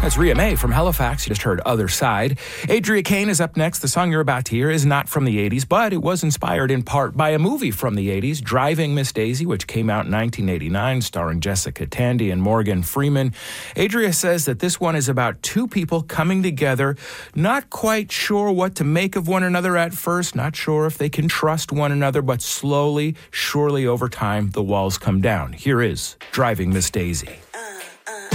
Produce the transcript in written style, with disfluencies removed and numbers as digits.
That's Rhea May from Halifax. You just heard Other Side. Adria Kane is up next. The song you're about to hear is not from the 80s, but it was inspired in part by a movie from the 80s, Driving Miss Daisy, which came out in 1989, starring Jessica Tandy and Morgan Freeman. Adria says that this one is about two people coming together, not quite sure what to make of one another at first, not sure if they can trust one another, but slowly, surely over time, the walls come down. Here is Driving Miss Daisy.